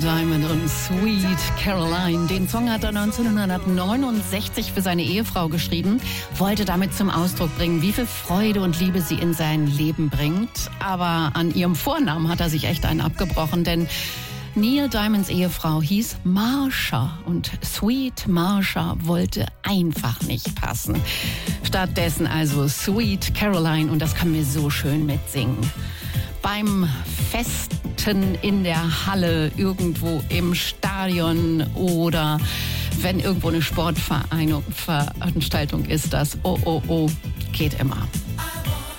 Diamond und Sweet Caroline. Den Song hat er 1969 für seine Ehefrau geschrieben, wollte damit zum Ausdruck bringen, wie viel Freude und Liebe sie in sein Leben bringt. Aber an ihrem Vornamen hat er sich echt einen abgebrochen, denn Neil Diamonds Ehefrau hieß Marsha und Sweet Marsha wollte einfach nicht passen. Stattdessen also Sweet Caroline, und das können wir so schön mitsingen. Beim Festen in der Halle, irgendwo im Stadion oder wenn irgendwo eine Sportveranstaltung ist, das Oh, oh, oh geht immer.